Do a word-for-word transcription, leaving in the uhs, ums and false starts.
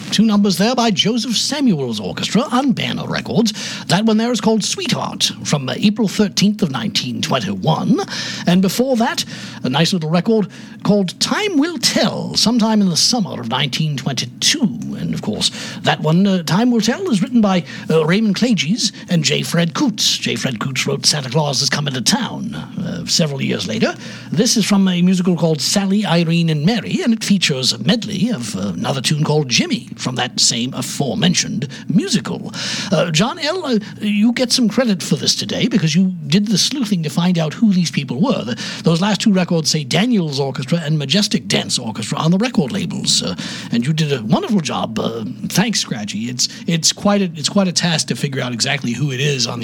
two numbers there by Joseph Samuel's Orchestra on Banner Records. That one there is called Sweetheart from uh, April thirteenth of nineteen twenty-one. And before that, a nice little record called Time Will Tell, sometime in the summer of nineteen twenty-two. And of course, that one, uh, Time Will Tell, is written by uh, Raymond Klages and J. Fred Coots. J. Fred Coots wrote Santa Claus Is Coming to Town uh, several years later. This is from a musical called Sally, Irene, and Mary, and it features a medley of uh, another tune called Jimmy from that same aforementioned musical. Uh, John L., uh, you get some credit for this today because you did the sleuthing to find out who these people were. The, those last two records say Daniel's Orchestra and Majestic Dance Orchestra on the record labels, uh, and you did a wonderful job. Uh, thanks, Scratchy. It's it's quite a it's quite a task to figure out exactly who it is on the